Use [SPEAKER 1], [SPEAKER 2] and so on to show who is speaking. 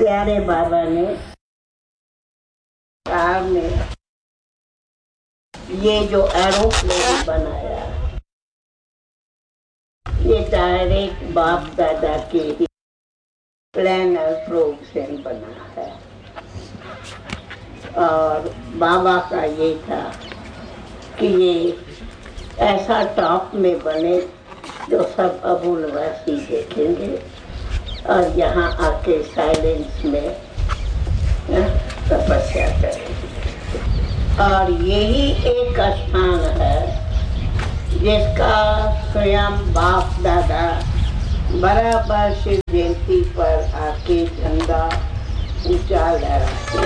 [SPEAKER 1] प्यारे बाबा ने कार में ये जो एरोप्लेन बनाया, ये डायरेक्ट बाप दादा के प्लानर प्रोब से बना है। और बाबा का ये था कि ये ऐसा टॉप में बने जो सब अबुलवासी देखेंगे और यहाँ आके साइलेंस में तपस्या करेंगे। और यही एक स्थान है जिसका स्वयं बाप दादा बराबर शिव जयंती पर आके झंडा ऊंचा लहराते।